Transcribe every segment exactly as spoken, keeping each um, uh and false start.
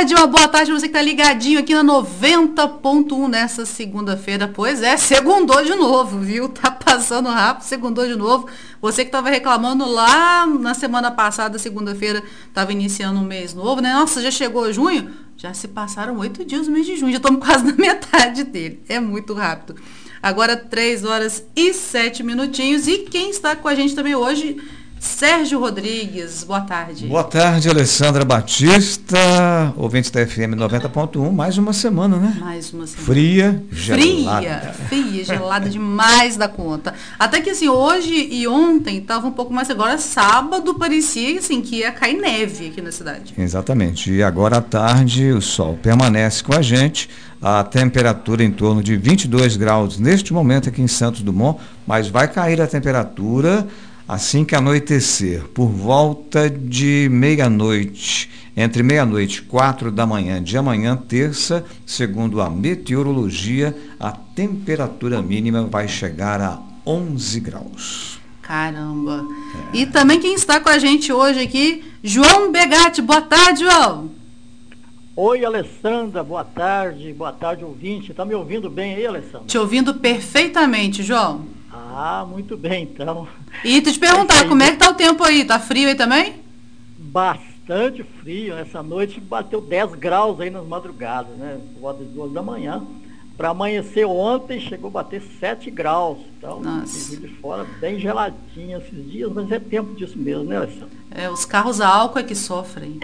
tarde, uma boa tarde pra você que tá ligadinho aqui na noventa ponto um nessa segunda-feira. Pois é, segundou de novo, viu? Tá passando rápido, segundou de novo. Você que tava reclamando lá na semana passada, segunda-feira, tava iniciando um mês novo, né? Nossa, já chegou junho? Já se passaram oito dias do mês de junho, já estamos quase na metade dele. É muito rápido. Agora três horas e sete minutinhos. E quem está com a gente também hoje, Sérgio Rodrigues. Boa tarde. Boa tarde, Alessandra Batista, ouvinte da F M noventa ponto um. Mais uma semana, né? Mais uma semana. Fria, gelada. Fria, fria, gelada demais da conta. Até que assim, hoje e ontem estava um pouco mais. Agora, sábado, parecia assim, que ia cair neve aqui na cidade. Exatamente. E agora à tarde o sol permanece com a gente. A temperatura em torno de vinte e dois graus neste momento aqui em Santos Dumont, mas vai cair a temperatura assim que anoitecer, por volta de meia-noite, entre meia-noite e quatro da manhã de amanhã, terça, segundo a meteorologia, a temperatura mínima vai chegar a onze graus. Caramba! É. E também quem está com a gente hoje aqui, João Begatti. Boa tarde, João! Oi, Alessandra, boa tarde, boa tarde, ouvinte. Tá me ouvindo bem aí, Alessandra? Te ouvindo perfeitamente, João. Ah, muito bem, então. E te perguntar, é como é que tá o tempo aí? Tá frio aí também? Bastante frio. Essa noite bateu dez graus aí nas madrugadas, né? Por volta das duas da manhã. Para amanhecer ontem, chegou a bater sete graus. Então, Nossa. de fora, bem geladinho esses dias, mas é tempo disso mesmo, né, Alessandra? É, os carros a álcool é que sofrem.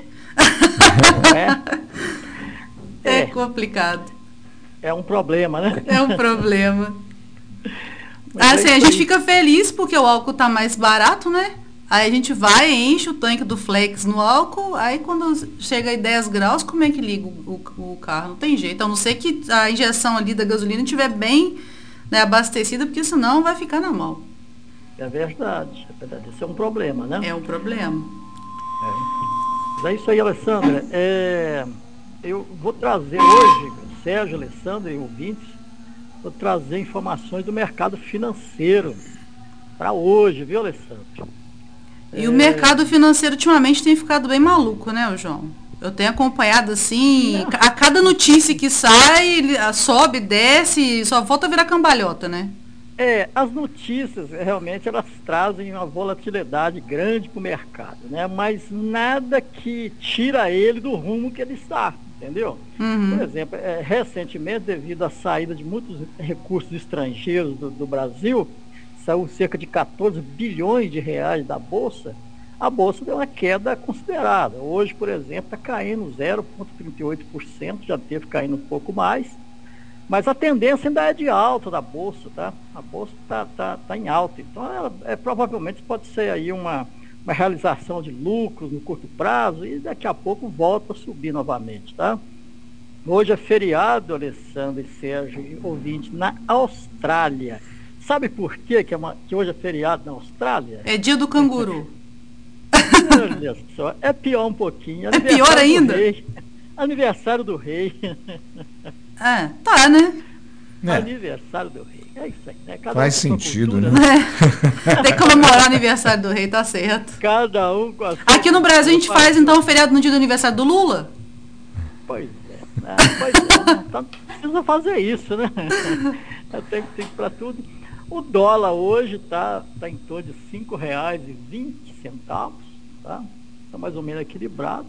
É? É, é complicado. É um problema, né? É um problema. Assim, a gente fica feliz porque o álcool tá mais barato, né? Aí a gente vai, enche o tanque do Flex no álcool, aí quando chega aí dez graus, como é que liga o, o, o carro? Não tem jeito, a não ser que a injeção ali da gasolina estiver bem, né, abastecida, porque senão vai ficar na mão. É verdade, é verdade. Isso é um problema, né? É um problema. É. Mas é isso aí, Alessandra. É, eu vou trazer hoje, Sérgio, Alessandra e ouvintes, vou trazer informações do mercado financeiro para hoje, viu, Alessandra? E é... o mercado financeiro ultimamente tem ficado bem maluco, né, João? Eu tenho acompanhado assim, Não. a cada notícia que sai, sobe, desce, só volta a virar cambalhota, né? É, as notícias realmente elas trazem uma volatilidade grande para o mercado, né? Mas nada que tira ele do rumo que ele está, entendeu? Uhum. Por exemplo, é, recentemente, devido à saída de muitos recursos estrangeiros do, do Brasil, saiu cerca de quatorze bilhões de reais da Bolsa, a Bolsa deu uma queda considerável. Hoje, por exemplo, está caindo zero vírgula trinta e oito por cento, já teve caindo um pouco mais. Mas a tendência ainda é de alta da Bolsa, tá? A Bolsa está tá, tá em alta. Então, ela, é, provavelmente pode ser aí uma, uma realização de lucros no curto prazo e daqui a pouco volta a subir novamente, tá? Hoje é feriado, Alessandro e Sérgio e ouvinte, na Austrália. Sabe por quê que, é uma, que hoje é feriado na Austrália? É dia do canguru. Olha só, é pior um pouquinho. É pior ainda? Rei, aniversário do rei. Ah, tá, né? É. Aniversário do rei. É isso aí, né? Cada Faz um sentido, cultura, né? É. Tem que comemorar o aniversário do rei, tá certo. Cada um com a sua Aqui no Brasil a gente faz, então, o feriado no dia do aniversário do Lula? Pois é. Né? Pois é. Não precisa fazer isso, né? Tem que ter para tudo. O dólar hoje está tá em torno de cinco reais e vinte centavos, tá? Está mais ou menos equilibrado.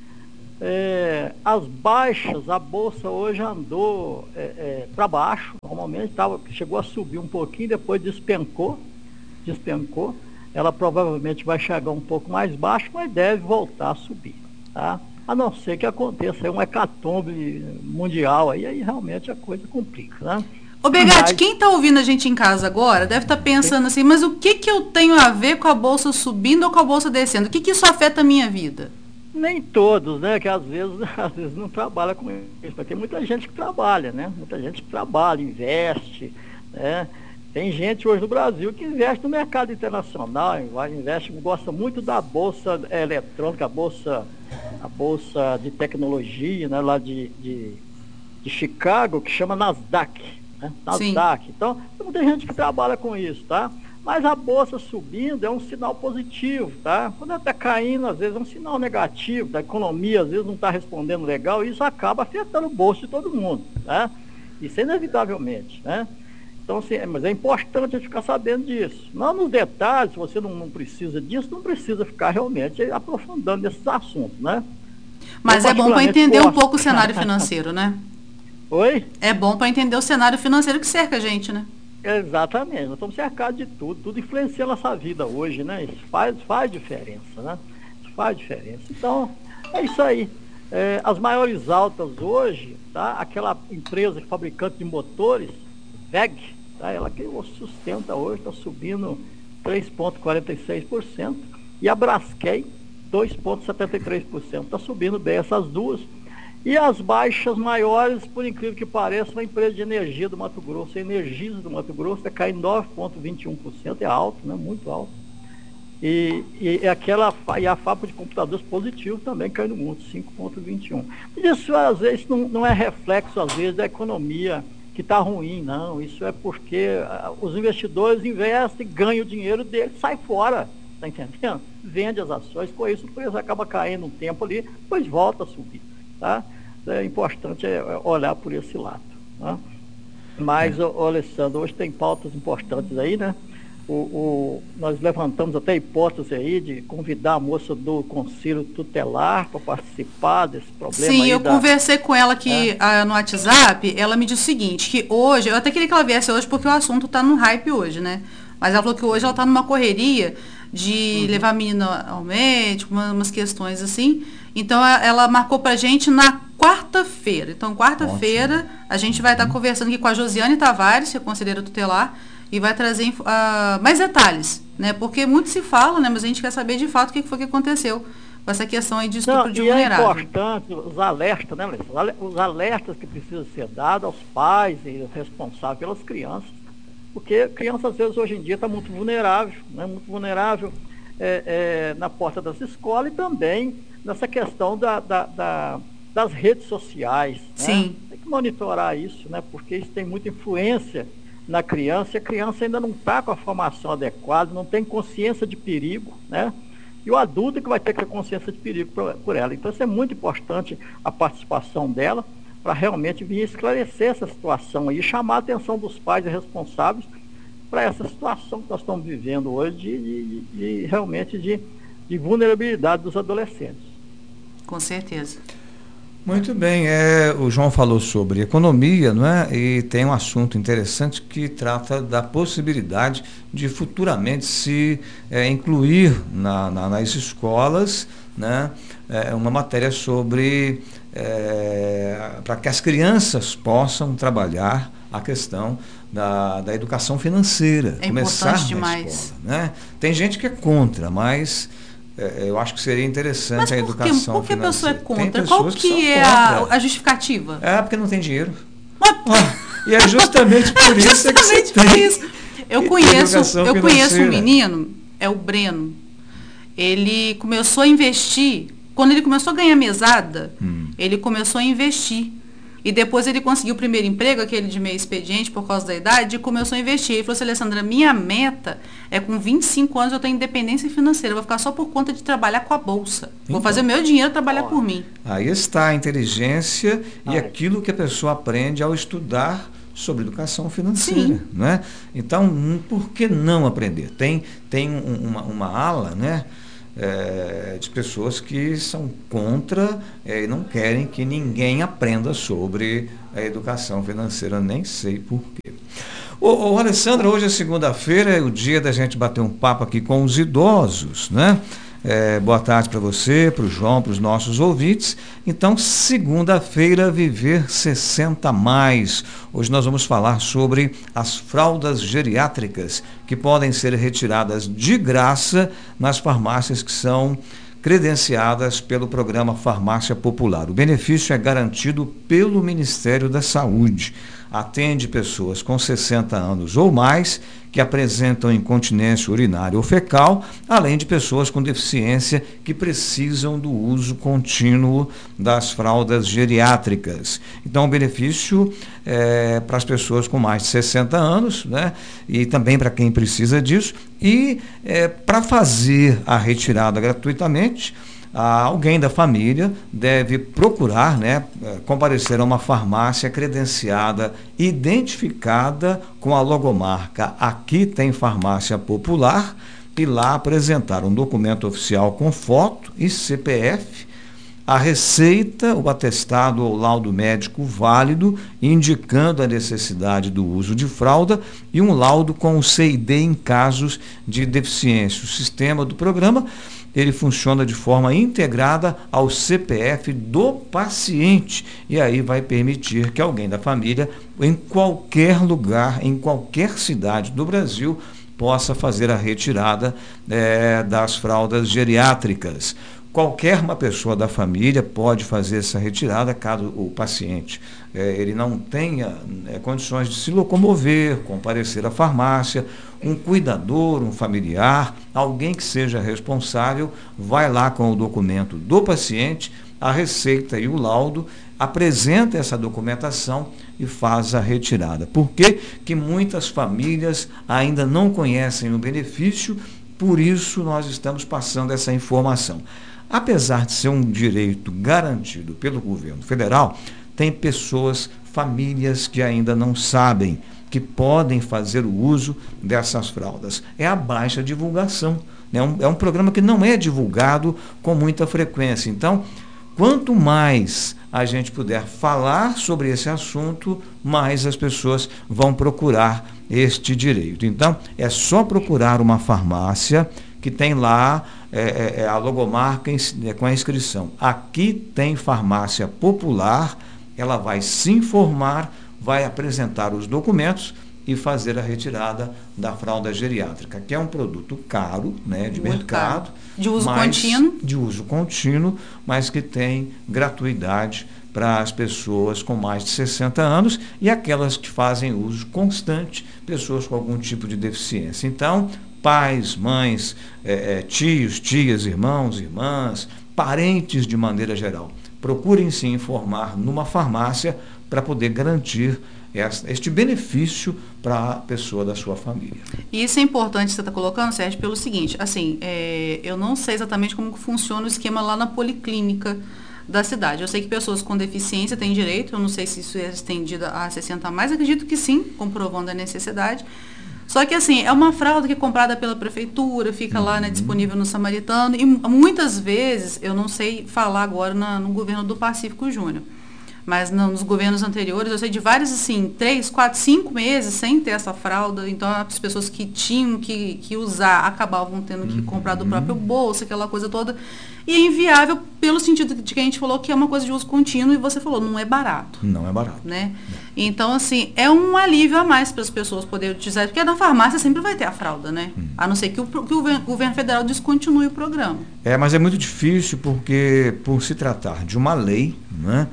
É, as baixas, a bolsa hoje andou é, é, para baixo, normalmente tava, chegou a subir um pouquinho, depois despencou, despencou. Ela provavelmente vai chegar um pouco mais baixo, mas deve voltar a subir, tá? A não ser que aconteça aí um hecatombe mundial, aí, aí realmente a coisa complica, né? Ô Begatti, mas... quem está ouvindo a gente em casa agora deve estar tá pensando assim, mas o que, que eu tenho a ver com a bolsa subindo ou com a bolsa descendo? O que, que isso afeta a minha vida? Nem todos, né? Que às vezes, às vezes não trabalha com isso. Mas tem muita gente que trabalha, né? Muita gente que trabalha, investe, né? Tem gente hoje no Brasil que investe no mercado internacional, investe, gosta muito da bolsa eletrônica, a bolsa, a bolsa de tecnologia, né? Lá de, de, de Chicago, que chama Nasdaq, né? Nasdaq. Sim. Então, tem muita gente que trabalha com isso, tá? Mas a bolsa subindo é um sinal positivo, tá? Quando ela está caindo, às vezes é um sinal negativo, da economia às vezes não está respondendo legal, e isso acaba afetando o bolso de todo mundo, tá? Isso é inevitavelmente, né? Então, assim, mas é importante a gente ficar sabendo disso. Não nos detalhes, se você não, não precisa disso, não precisa ficar realmente aprofundando nesses assuntos, né? Mas Eu, é bom para entender posso... um pouco o cenário financeiro, né? Oi? É bom para entender o cenário financeiro que cerca a gente, né? Exatamente, nós estamos cercados de tudo, tudo influencia a nossa vida hoje, né? Isso faz, faz diferença, né? Isso faz diferença. Então, é isso aí. É, as maiores altas hoje, tá? Aquela empresa fabricante de motores, V E G, tá? Ela que sustenta hoje, está subindo três vírgula quarenta e seis por cento, e a Braskem, dois vírgula setenta e três por cento. Está subindo bem essas duas. E as baixas maiores, por incrível que pareça, uma empresa de energia do Mato Grosso, a Energisa do Mato Grosso, está caindo nove vírgula vinte e um por cento, é alto, né? Muito alto. E, e, e, aquela, e a fábrica de computadores positivo também caindo muito, cinco vírgula vinte e um. Isso, às vezes, não, não é reflexo, às vezes, da economia que está ruim, não. Isso é porque uh, os investidores investem, ganham o dinheiro deles, sai fora, tá entendendo? Vende as ações, com isso o preço acaba caindo um tempo ali, depois volta a subir, tá? É importante olhar por esse lado, né? Mas, é. ô, Alessandro, hoje tem pautas importantes aí, né? O, o, nós levantamos até a hipótese aí de convidar a moça do Conselho Tutelar para participar desse problema. Sim, aí eu da... conversei com ela aqui é. no WhatsApp, ela me disse o seguinte, que hoje, eu até queria que ela viesse hoje porque o assunto está no hype hoje, né? Mas ela falou que hoje ela está numa correria de uhum. levar a menina ao médico, uma, umas questões assim. Então, ela marcou pra gente na quarta-feira. Então, quarta-feira, a gente vai estar tá conversando aqui com a Josiane Tavares, que é conselheira tutelar, e vai trazer uh, mais detalhes, né? Porque muito se fala, né? Mas a gente quer saber de fato o que foi que aconteceu com essa questão aí de estupro Não, de e vulnerável. É importante os alertas, né, Melissa? Os alertas que precisam ser dados aos pais e responsáveis pelas crianças. Porque criança, às vezes, hoje em dia está muito vulnerável, né? Muito vulnerável é, é, na porta das escolas e também nessa questão da, da, da, das redes sociais. Sim. Né? Tem que monitorar isso, né? Porque isso tem muita influência na criança, e a criança ainda não está com a formação adequada, não tem consciência de perigo, né? E o adulto é que vai ter que ter consciência de perigo por, por ela. Então, isso é muito importante, a participação dela, para realmente vir esclarecer essa situação e chamar a atenção dos pais e responsáveis para essa situação que nós estamos vivendo hoje, de, de, de realmente de, de vulnerabilidade dos adolescentes. Com certeza. Muito bem, é, o João falou sobre economia, não é? E tem um assunto interessante que trata da possibilidade de futuramente se é, incluir na, na, nas escolas, né, é, uma matéria sobre é, para que as crianças possam trabalhar a questão da, da educação financeira, é começar na demais. escola, né? Tem gente que é contra, mas É, eu acho que seria interessante Mas a educação por que, por que a pessoa é contra? Qual que, que é a, a justificativa? É, porque não tem dinheiro. Oh, e é justamente por isso justamente que você por tem isso. Eu conheço, eu conheço um menino, é o Breno. Ele começou a investir, quando ele começou a ganhar mesada, hum. ele começou a investir. E depois ele conseguiu o primeiro emprego, aquele de meio expediente, por causa da idade, e começou a investir. Ele falou assim, Alessandra, minha meta é com vinte e cinco anos eu tenho independência financeira. Eu vou ficar só por conta de trabalhar com a bolsa. Então, vou fazer o meu dinheiro trabalhar ó, por mim. Aí está a inteligência ah, e aquilo que a pessoa aprende ao estudar sobre educação financeira. Né? Então, por que não aprender? Tem, tem uma, uma ala, né? É, de pessoas que são contra é, e não querem que ninguém aprenda sobre a educação financeira, nem sei porquê. Ô, ô Alessandra, hoje é segunda-feira, é o dia da gente bater um papo aqui com os idosos, né? É, boa tarde para você, para o João, para os nossos ouvintes. Então, segunda-feira, Viver sessenta mais. Hoje nós vamos falar sobre as fraldas geriátricas que podem ser retiradas de graça nas farmácias que são credenciadas pelo programa Farmácia Popular. O benefício é garantido pelo Ministério da Saúde. atende pessoas com sessenta anos ou mais que apresentam incontinência urinária ou fecal, além de pessoas com deficiência que precisam do uso contínuo das fraldas geriátricas. Então, o benefício é para as pessoas com mais de sessenta anos, né? E também para quem precisa disso. E é, para fazer a retirada gratuitamente, alguém da família deve procurar, né, comparecer a uma farmácia credenciada, identificada com a logomarca Aqui Tem Farmácia Popular, e lá apresentar um documento oficial com foto e C P F, a receita, o atestado ou laudo médico válido, indicando a necessidade do uso de fralda, e um laudo com o C I D em casos de deficiência. O sistema do programa, ele funciona de forma integrada ao C P F do paciente, e aí vai permitir que alguém da família, em qualquer lugar, em qualquer cidade do Brasil, possa fazer a retirada é, das fraldas geriátricas. Qualquer uma pessoa da família pode fazer essa retirada, caso o paciente é, ele não tenha é, condições de se locomover, comparecer à farmácia. Um cuidador, um familiar, alguém que seja responsável, vai lá com o documento do paciente, a receita e o laudo, apresenta essa documentação e faz a retirada. Por que que muitas famílias ainda não conhecem o benefício? Por isso nós estamos passando essa informação. Apesar de ser um direito garantido pelo governo federal, tem pessoas, famílias que ainda não sabem que podem fazer o uso dessas fraldas. É a baixa divulgação, né? um, é um programa que não é divulgado com muita frequência. Então, quanto mais a gente puder falar sobre esse assunto, mais as pessoas vão procurar este direito. Então, é só procurar uma farmácia que tem lá é, é, a logomarca é, com a inscrição. Aqui Tem Farmácia Popular, ela vai se informar, vai apresentar os documentos e fazer a retirada da fralda geriátrica, que é um produto caro, né, de Muito mercado. Caro. De uso mas, contínuo. De uso contínuo, mas que tem gratuidade para as pessoas com mais de sessenta anos e aquelas que fazem uso constante, pessoas com algum tipo de deficiência. Então, pais, mães, é, é, tios, tias, irmãos, irmãs, parentes de maneira geral, procurem se informar numa farmácia para poder garantir este benefício para a pessoa da sua família. E isso é importante que você está colocando, Sérgio, pelo seguinte, assim, é, eu não sei exatamente como funciona o esquema lá na policlínica da cidade. Eu sei que pessoas com deficiência têm direito, eu não sei se isso é estendido a sessenta a mais, acredito que sim, comprovando a necessidade. Só que, assim, é uma fralda que é comprada pela prefeitura, fica uhum. lá, né, disponível no Samaritano, e muitas vezes, eu não sei falar agora na, no governo do Pacífico Júnior, mas não, nos governos anteriores, eu sei de vários, assim, três, quatro, cinco meses sem ter essa fralda, então as pessoas que tinham que, que usar acabavam tendo que uhum. comprar do próprio bolso, aquela coisa toda, e é inviável pelo sentido de que a gente falou que é uma coisa de uso contínuo, e você falou, não é barato. Não é barato. Né? Então, assim, é um alívio a mais para as pessoas poderem utilizar, porque na farmácia sempre vai ter a fralda, né? Hum. A não ser que o, que o governo federal descontinue o programa. É, mas é muito difícil porque, por se tratar de uma lei, né?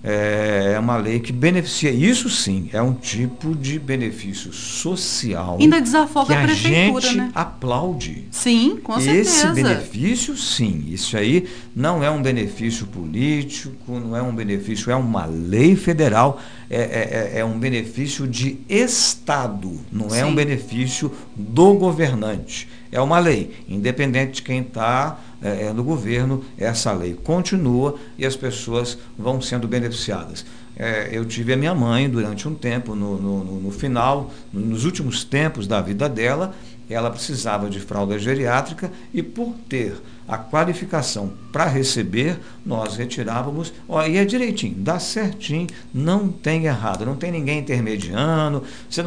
É uma lei que beneficia, isso sim, é um tipo de benefício social. Ainda desafoga que a prefeitura, a gente né? aplaude. Sim, com certeza. Esse benefício, sim, isso aí não é um benefício político, não é um benefício, é uma lei federal, é, é, é um benefício de Estado, não sim. é um benefício do governante. É uma lei, independente de quem está é, no governo, essa lei continua e as pessoas vão sendo beneficiadas. É, eu tive a minha mãe durante um tempo, no, no, no final, nos últimos tempos da vida dela, ela precisava de fralda geriátrica e por ter a qualificação para receber, nós retirávamos, ó, e é direitinho, dá certinho, não tem errado, não tem ninguém intermediando, você